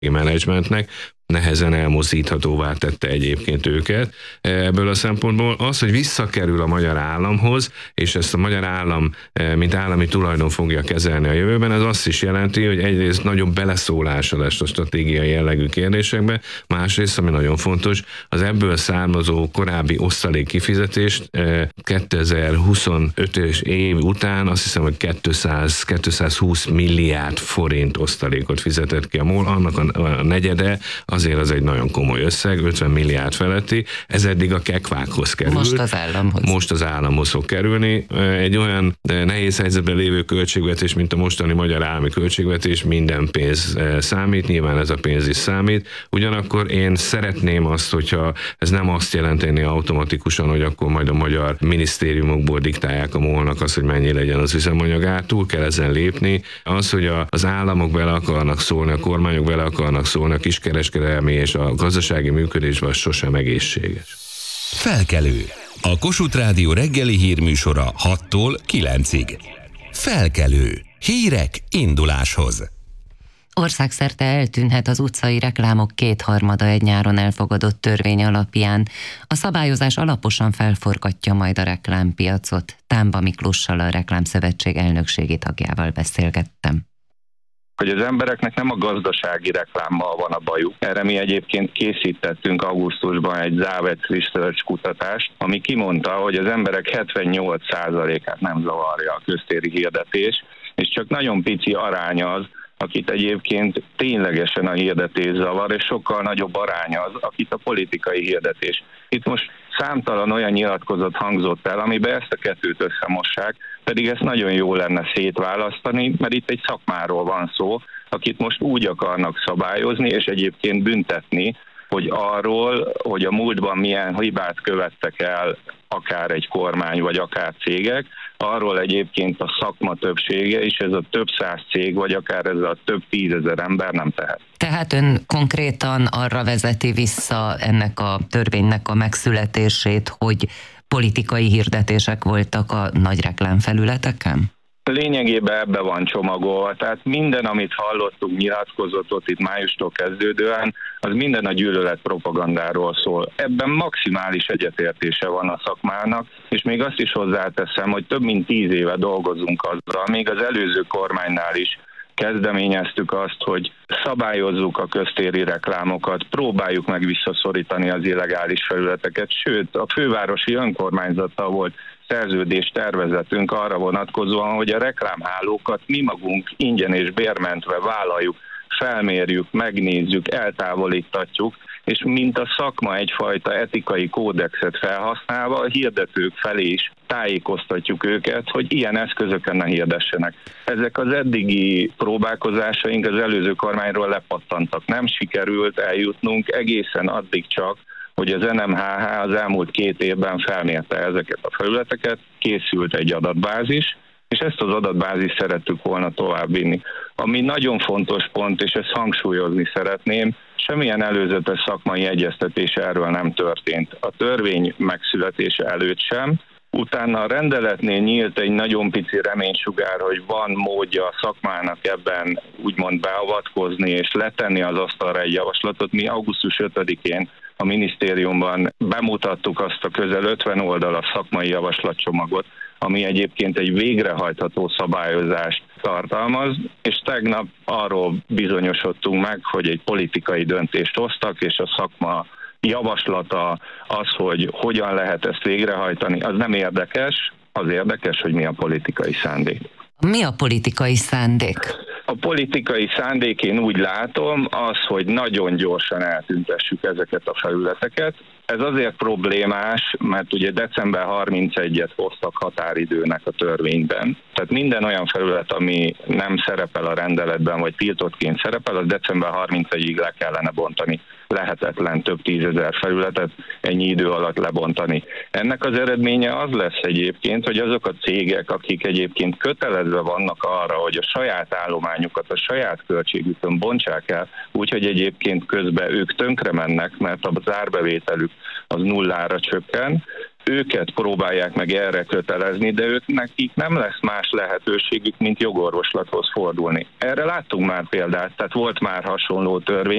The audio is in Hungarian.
menedzsmentnek nehezen elmozdíthatóvá tette egyébként őket. Ebből a szempontból az, hogy visszakerül a magyar államhoz, és ezt a magyar állam, mint állami tulajdon fogja kezelni a jövőben, ez azt is jelenti, hogy egyrészt nagyobb beleszólása lesz a stratégiai jellegű kérdésekbe, másrészt, ami nagyon fontos, az ebből származó korábbi osztalék kifizetést 2025-ös év után azt hiszem, hogy 200-220 milliárd forint osztalékot fizetett ki a MOL, annak a negyede azért az egy nagyon komoly összeg, 50 milliárd feletti, ez eddig a kekvákhoz került. Most az államhoz fog kerülni. Egy olyan nehéz helyzetben lévő költségvetés, mint a mostani magyar állami költségvetés, minden pénz számít, nyilván ez a pénz is számít. Ugyanakkor én szeretném azt, hogyha ez nem azt jelenteni automatikusan, hogy akkor majd a magyar minisztériumokból diktálják a MOL-nak azt, hogy mennyi legyen az üzemanyagár, túl kell ezen lépni. Az, hogy az államok bele akarnak szólni, a kormányok bele akarnak szólni, a kiskereskedelmi és a gazdasági működésben, az sosem egészséges. Felkelő. A Kossuth Rádió reggeli hírműsora 6-tól 9-ig. Felkelő. Hírek induláshoz. Országszerte eltűnhet az utcai reklámok 2/3 egy nyáron elfogadott törvény alapján. A szabályozás alaposan felforgatja majd a reklámpiacot. Támba Miklossal, a Reklámszövetség elnökségi tagjával beszélgettem. Hogy az embereknek nem a gazdasági reklámmal van a bajuk. Erre mi egyébként készítettünk augusztusban egy Zavets Research kutatást, ami kimondta, hogy az emberek 78%-át nem zavarja a köztéri hirdetés, és csak nagyon pici arány az, akit egyébként ténylegesen a hirdetés zavar, és sokkal nagyobb arány az, akit a politikai hirdetés. Itt most számtalan olyan nyilatkozat hangzott el, amiben ezt a kettőt összemossák, pedig ezt nagyon jó lenne szétválasztani, mert itt egy szakmáról van szó, akit most úgy akarnak szabályozni, és egyébként büntetni, hogy arról, hogy a múltban milyen hibát követtek el akár egy kormány, vagy akár cégek, arról egyébként a szakma többsége, és ez a több száz cég, vagy akár ez a több tízezer ember nem tehet. Tehát ön konkrétan arra vezeti vissza ennek a törvénynek a megszületését, hogy politikai hirdetések voltak a nagy reklámfelületeken? Lényegében ebbe van csomagolva, tehát minden, amit hallottunk, nyilatkozatot itt májustól kezdődően, az minden a gyűlöletpropagandáról szól. Ebben maximális egyetértése van a szakmának, és még azt is hozzáteszem, hogy több mint 10 éve dolgozunk azzal, még az előző kormánynál is kezdeményeztük azt, hogy szabályozzuk a köztéri reklámokat, próbáljuk meg visszaszorítani az illegális felületeket, sőt, a fővárosi önkormányzattal volt szerződés tervezetünk arra vonatkozóan, hogy a reklámhálókat mi magunk ingyen és bérmentve vállaljuk, felmérjük, megnézzük, eltávolítatjuk, és mint a szakma egyfajta etikai kódexet felhasználva a hirdetők felé is tájékoztatjuk őket, hogy ilyen eszközöken ne hirdessenek. Ezek az eddigi próbálkozásaink az előző kormányról lepattantak. Nem sikerült eljutnunk egészen addig csak, hogy az NMHH az elmúlt 2 évben felmérte ezeket a felületeket, készült egy adatbázis, és ezt az adatbázist szerettük volna továbbvinni. Ami nagyon fontos pont, és ezt hangsúlyozni szeretném, semmilyen előzetes szakmai egyeztetés erről nem történt. A törvény megszületése előtt sem. Utána a rendeletnél nyílt egy nagyon pici reménysugár, hogy van módja a szakmának ebben úgymond beavatkozni és letenni az asztalra egy javaslatot. Mi augusztus 5-én a minisztériumban bemutattuk azt a közel 50 oldalas szakmai javaslatcsomagot, ami egyébként egy végrehajtható szabályozást tartalmaz, és tegnap arról bizonyosodtunk meg, hogy egy politikai döntést hoztak, és a szakma javaslata az, hogy hogyan lehet ezt végrehajtani, az nem érdekes, az érdekes, hogy mi a politikai szándék. Mi a politikai szándék? A politikai szándék, én úgy látom, az, hogy nagyon gyorsan eltüntessük ezeket a felületeket. Ez azért problémás, mert ugye december 31-et hoztak határidőnek a törvényben. Tehát minden olyan felület, ami nem szerepel a rendeletben, vagy tiltottként szerepel, az december 31-ig le kellene bontani. Lehetetlen több 10 000 felületet ennyi idő alatt lebontani. Ennek az eredménye az lesz egyébként, hogy azok a cégek, akik egyébként kötelezve vannak arra, hogy a saját állományukat a saját költségükön bontsák el, úgyhogy egyébként közben ők tönkre mennek, mert a zárbevételük az nullára csökken. őket próbálják meg erre kötelezni, de nekik nem lesz más lehetőségük, mint jogorvoslathoz fordulni. Erre láttunk már példát, tehát volt már hasonló törvény,